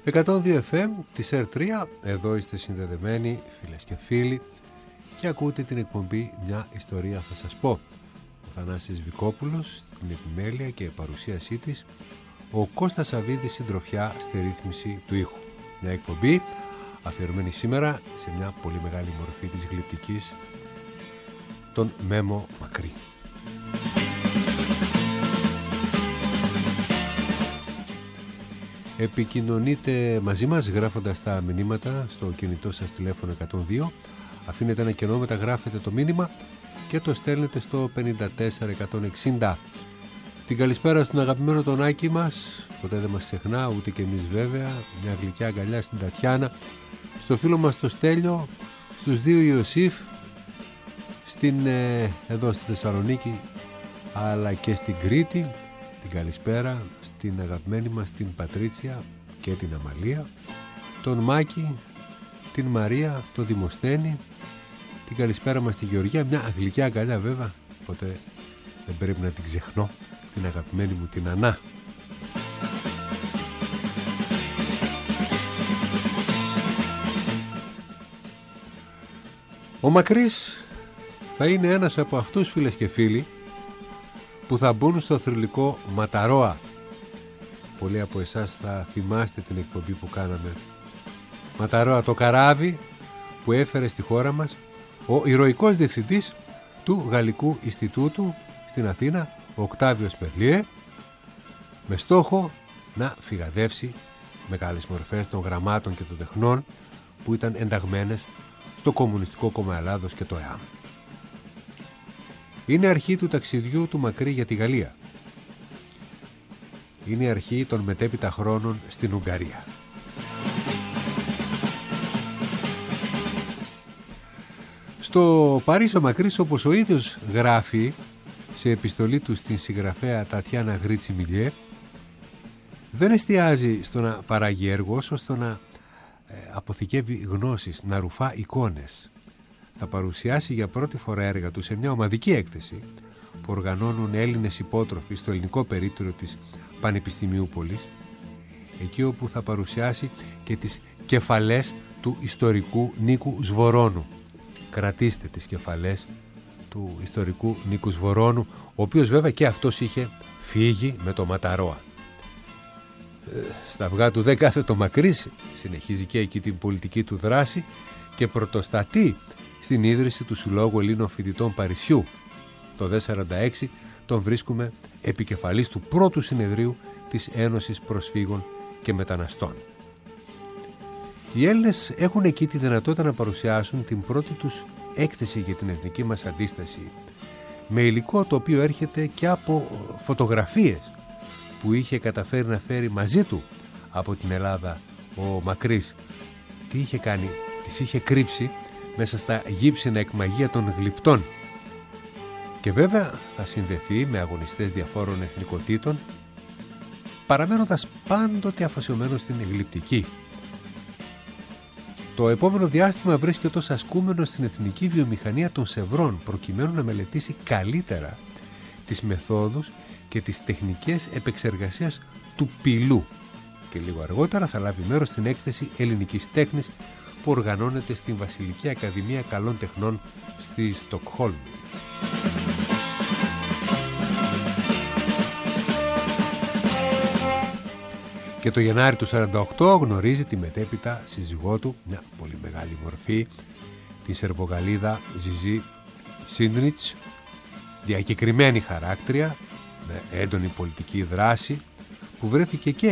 102 FM της R3, εδώ είστε συνδεδεμένοι φίλες και φίλοι και ακούτε την εκπομπή «Μια ιστορία θα σας πω». Ο Θανάσης Βικόπουλος στην επιμέλεια και παρουσίασή της, ο Κώστας Σαββίδης συντροφιά στη ρύθμιση του ήχου. Μια εκπομπή αφιερωμένη σήμερα σε μια πολύ μεγάλη μορφή της γλυπτικής, τον Μέμο Μακρύ. Επικοινωνείτε μαζί μας γράφοντας τα μηνύματα στο κινητό σας τηλέφωνο 102. Αφήνετε ένα κενό, μεταγράφετε το μήνυμα και το στέλνετε στο 54160. Την καλησπέρα στον αγαπημένο τον Άκη μας, ποτέ δεν μας ξεχνά, ούτε και εμείς βέβαια. Μια γλυκιά αγκαλιά στην Τατιάνα, στο φίλο μας το Στέλιο, στους δύο Ιωσήφ, εδώ στη Θεσσαλονίκη αλλά και στην Κρήτη. Την καλησπέρα στην αγαπημένη μας την Πατρίτσια και την Αμαλία, τον Μάκη, την Μαρία, τον Δημοσθένη. Την καλησπέρα μας στη Γεωργία, μια γλυκιά αγκαλιά βέβαια, οπότε δεν πρέπει να την ξεχνώ, την αγαπημένη μου την Ανά. Ο Μακρύς θα είναι ένας από αυτούς, φίλες και φίλοι, που θα μπουν στο θρυλικό Ματαρόα. Πολλοί από εσάς θα θυμάστε την εκπομπή που κάναμε. Ματαρόα, το καράβι που έφερε στη χώρα μας ο ηρωικός διευθυντής του Γαλλικού Ινστιτούτου στην Αθήνα, ο Οκτάβιος Περλιέ, με στόχο να φυγαδεύσει μεγάλες μορφές των γραμμάτων και των τεχνών που ήταν ενταγμένες στο Κομμουνιστικό Κόμμα Ελλάδος και το ΕΑΜ. Είναι αρχή του ταξιδιού του Μακρύ για τη Γαλλία. Είναι η αρχή των μετέπειτα χρόνων στην Ουγγαρία. Στο Παρίσι ο Μακρύς, όπως ο ίδιος γράφει σε επιστολή του στην συγγραφέα Τατιάνα Γκρίτσι-Μιλιέ, δεν εστιάζει στο να παράγει έργο όσο στο να αποθηκεύει γνώσεις, να ρουφά εικόνες. Θα παρουσιάσει για πρώτη φορά έργα του σε μια ομαδική έκθεση που οργανώνουν Έλληνες υπότροφοι στο ελληνικό περίπτερο της Πανεπιστημίου Πόλης, εκεί όπου θα παρουσιάσει και τις κεφαλές του ιστορικού Νίκου Σβορώνου. Κρατήστε τις κεφαλές του ιστορικού Νίκου Σβορώνου, ο οποίος βέβαια και αυτός είχε φύγει με το Ματαρόα. Στα αυγά του δεν κάθεται ο Μακρύς, συνεχίζει και εκεί την πολιτική του δράση και πρωτοστατεί στην ίδρυση του Συλλόγου Ελλήνων Φοιτητών Παρισιού. Το 1946 τον βρίσκουμε επικεφαλής του πρώτου συνεδρίου της Ένωσης Προσφύγων και Μεταναστών. Οι Έλληνες έχουν εκεί τη δυνατότητα να παρουσιάσουν την πρώτη τους έκθεση για την εθνική μας αντίσταση, με υλικό το οποίο έρχεται και από φωτογραφίες που είχε καταφέρει να φέρει μαζί του από την Ελλάδα ο Μακρύς. Τι είχε κάνει? Τις είχε κρύψει μέσα στα γύψινα εκμαγεία των γλυπτών. Και βέβαια θα συνδεθεί με αγωνιστές διαφόρων εθνικοτήτων, παραμένοντας πάντοτε αφοσιωμένος στην γλυπτική. Το επόμενο διάστημα βρίσκεται ως ασκούμενος στην εθνική βιομηχανία των Σευρών, προκειμένου να μελετήσει καλύτερα τις μεθόδους και τις τεχνικές επεξεργασίας του πυλού. Και λίγο αργότερα θα λάβει μέρος στην έκθεση ελληνικής τέχνης που οργανώνεται στην Βασιλική Ακαδημία Καλών Τεχνών στη Στοκχόλμη. Και το Γενάρη του 1948 γνωρίζει τη μετέπειτα σύζυγό του, μια πολύ μεγάλη μορφή, τη Σερβογαλλίδα Ζιζί Σίντνιτς, διακεκριμένη χαράκτρια, με έντονη πολιτική δράση, που βρέθηκε και